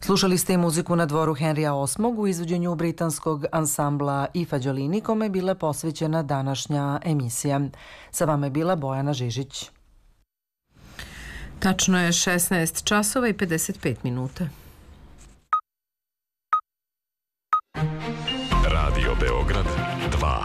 Slušali ste i muziku na dvoru Henrija VIII u izvođenju britanskog ansambla I Fagiolini, kome je bila posvećena današnja emisija. Sa vama je bila Bojana Žižić. Tačno je 16 časova i 55 minuta. Radio Beograd 2.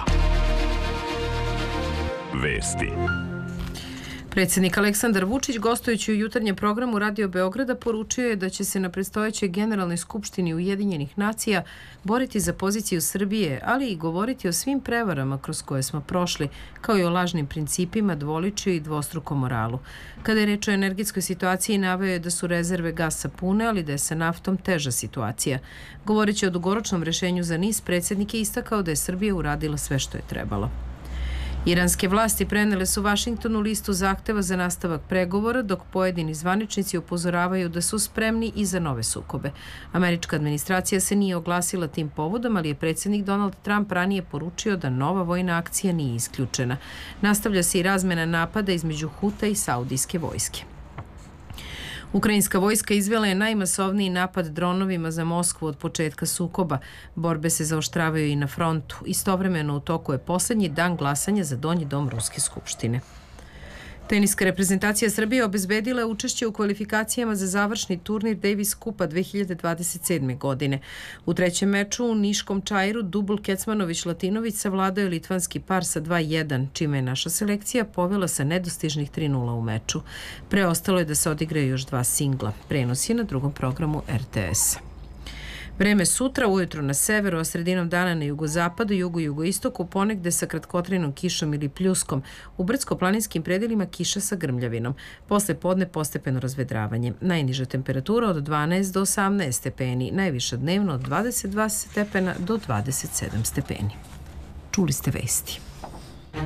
Vesti. Predsjednik Aleksandar Vučić, gostujući u jutarnjem programu Radio Beograda, poručio je da će se na predstojećoj Generalnoj skupštini Ujedinjenih nacija boriti za poziciju Srbije, ali i govoriti o svim prevarama kroz koje smo prošli, kao i o lažnim principima, dvoličju i dvostrukom moralu. Kada je reč o energetskoj situaciji, naveo je da su rezerve gasa pune, ali da je sa naftom teža situacija. Govoreći o dugoročnom rešenju za NIS, predsjednik je istakao da je Srbija uradila sve što je trebalo. Iranske vlasti prenele su Vašingtonu listu zahteva za nastavak pregovora, dok pojedini zvaničnici upozoravaju da su spremni i za nove sukobe. Američka administracija se nije oglasila tim povodom, ali je predsjednik Donald Trump ranije poručio da nova vojna akcija nije isključena. Nastavlja se i razmena napada između Huta i saudijske vojske. Ukrajinska vojska izvela je najmasovniji napad dronovima za Moskvu od početka sukoba. Borbe se zaoštravaju i na frontu. Istovremeno u toku je posljednji dan glasanja za donji dom Ruske skupštine. Teniska reprezentacija Srbije obezbedila je učešće u kvalifikacijama za završni turnir Davis Kupa 2027. godine. U trećem meču u Niškom Čairu dubl Kecmanović-Latinović savladao je litvanski par sa 2:1, čime je naša selekcija povela sa nedostižnih 3:0 u meču. Preostalo je da se odigraju još 2 singla. Prenos je na drugom programu RTS. Vreme sutra, ujutro na severu, a sredinom dana na jugozapadu, jugoistoku, ponegde sa kratkotrajnom kišom ili pljuskom. U brdsko-planinskim predelima kiša sa grmljavinom. Posle podne postepeno razvedravanje. Najniža temperatura od 12 do 18 stepeni, najviša dnevno od 22 stepena do 27 stepeni. Čuli ste vesti.